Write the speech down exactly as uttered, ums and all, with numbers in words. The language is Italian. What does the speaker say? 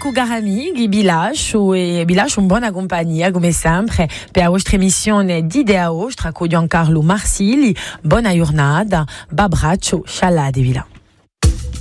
con cari amici, vi lascio e vi lascio in buona compagnia come sempre per la vostra emissione di Idea Ostra con Giancarlo Marsili. Buona giornata, babbraccio, scialla di Villa.